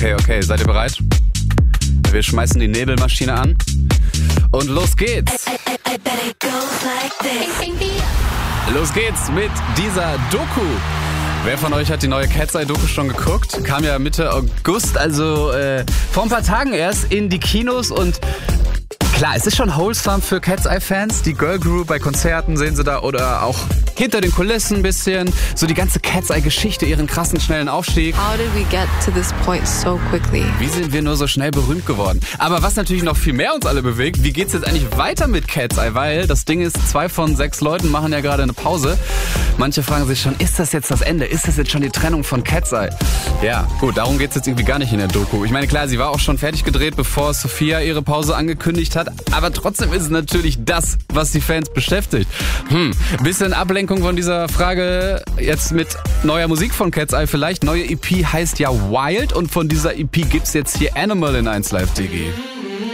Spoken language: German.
Okay, seid ihr bereit? Wir schmeißen die Nebelmaschine an und los geht's. Los geht's mit dieser Doku. Wer von euch hat die neue Cat's Eye Doku schon geguckt? Kam ja Mitte August, also vor ein paar Tagen erst in die Kinos und klar, es ist schon wholesome für Cat's Eye Fans. Die Girl Group bei Konzerten sehen sie da oder auch hinter den Kulissen ein bisschen. So die ganze Cat's Eye Geschichte, ihren krassen, schnellen Aufstieg. How did we get to this point so quickly? Wie sind wir nur so schnell berühmt geworden? Aber was natürlich noch viel mehr uns alle bewegt, wie geht's jetzt eigentlich weiter mit Cat's Eye? Weil das Ding ist, 2 von 6 Leuten machen ja gerade eine Pause. Manche fragen sich schon, ist das jetzt das Ende? Ist das jetzt schon die Trennung von Cat's Eye? Ja, gut, darum geht's jetzt irgendwie gar nicht in der Doku. Ich meine, klar, sie war auch schon fertig gedreht, bevor Sophia ihre Pause angekündigt hat. Aber trotzdem ist es natürlich das, was die Fans beschäftigt. Bisschen Ablenkung von dieser Frage jetzt mit neuer Musik von Cat's Eye vielleicht. Neue EP heißt ja Wild und von dieser EP gibt's jetzt hier Animal in 1 Live DG.